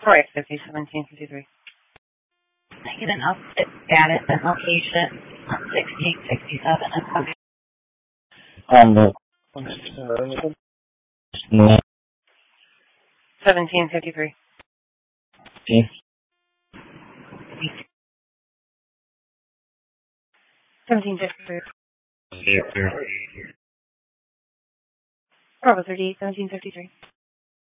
Correct, 1753. I get an update status and location 1667 and something. No. 1753. Okay. 1753. Yeah. Bravo 38, 1753.